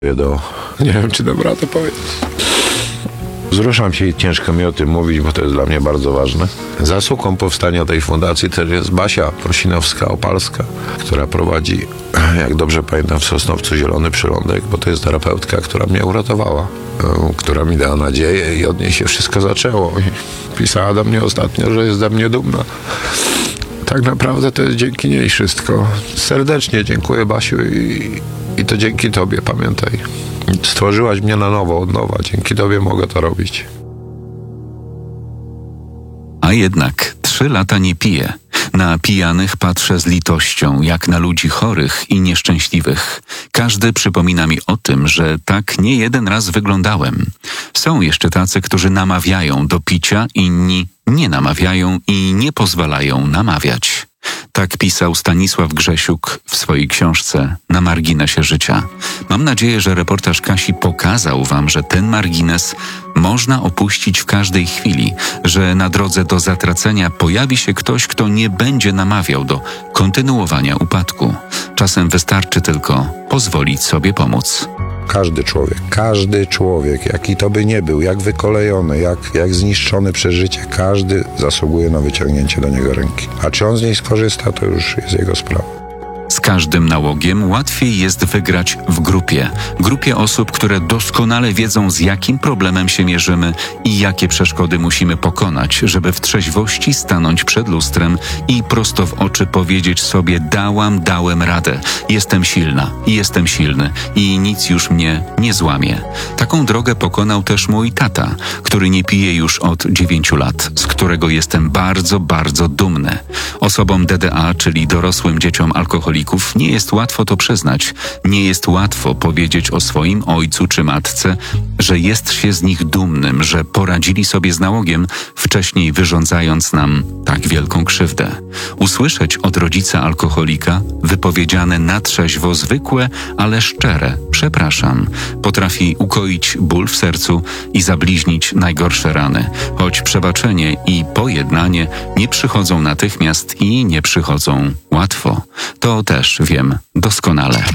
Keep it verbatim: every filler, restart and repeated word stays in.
Do... Nie wiem, czy dam radę powiedzieć. Wzruszam się i ciężko mi o tym mówić, bo to jest dla mnie bardzo ważne. Zasługą powstania tej fundacji też jest Basia Prosinowska-Opalska, która prowadzi, jak dobrze pamiętam, w Sosnowcu Zielony Przylądek, bo to jest terapeutka, która mnie uratowała, która mi dała nadzieję i od niej się wszystko zaczęło. I pisała do mnie ostatnio, że jest ze mnie dumna. Tak naprawdę to jest dzięki niej wszystko. Serdecznie dziękuję, Basiu, i, i to dzięki tobie, pamiętaj. Stworzyłaś mnie na nowo, od nowa. Dzięki tobie mogę to robić. A jednak trzy lata nie piję. Na pijanych patrzę z litością, jak na ludzi chorych i nieszczęśliwych. Każdy przypomina mi o tym, że tak nie jeden raz wyglądałem. Są jeszcze tacy, którzy namawiają do picia, inni nie namawiają i nie pozwalają namawiać. Tak pisał Stanisław Grzesiuk w swojej książce Na marginesie życia. Mam nadzieję, że reportaż Kasi pokazał wam, że ten margines można opuścić w każdej chwili, że na drodze do zatracenia pojawi się ktoś, kto nie będzie namawiał do kontynuowania upadku. Czasem wystarczy tylko pozwolić sobie pomóc. Każdy człowiek, każdy człowiek, jaki to by nie był, jak wykolejony, jak, jak zniszczony przez życie, każdy zasługuje na wyciągnięcie do niego ręki. A czy on z niej skorzysta, to już jest jego sprawa. Z każdym nałogiem łatwiej jest wygrać w grupie. Grupie osób, które doskonale wiedzą, z jakim problemem się mierzymy i jakie przeszkody musimy pokonać, żeby w trzeźwości stanąć przed lustrem i prosto w oczy powiedzieć sobie: dałam, dałem radę, jestem silna, jestem silny i nic już mnie nie złamie. Taką drogę pokonał też mój tata, który nie pije już od dziewięciu lat, z którego jestem bardzo, bardzo dumny. Osobom D D A, czyli dorosłym dzieciom alkoholików, nie jest łatwo to przyznać. Nie jest łatwo powiedzieć o swoim ojcu czy matce, że jest się z nich dumnym, że poradzili sobie z nałogiem, wcześniej wyrządzając nam tak wielką krzywdę. Usłyszeć od rodzica alkoholika wypowiedziane na trzeźwo zwykłe, ale szczere przepraszam potrafi ukoić ból w sercu i zabliźnić najgorsze rany, choć przebaczenie i pojednanie nie przychodzą natychmiast i nie przychodzą łatwo. To też wiem doskonale.